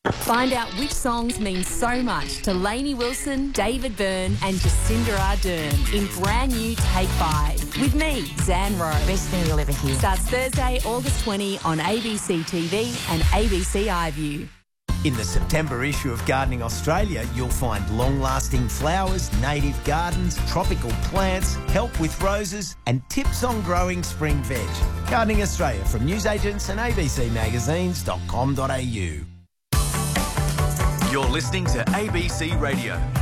Find out which songs mean so much to Lainey Wilson, David Byrne and Jacinda Ardern in brand new Take 5 with me, Zan Rowe. Best thing you'll ever hear. Starts Thursday, August 20 on ABC TV and ABC iView. In the September issue of Gardening Australia, you'll find long-lasting flowers, native gardens, tropical plants, help with roses and tips on growing spring veg. Gardening Australia from newsagents and abcmagazines.com.au. You're listening to ABC Radio.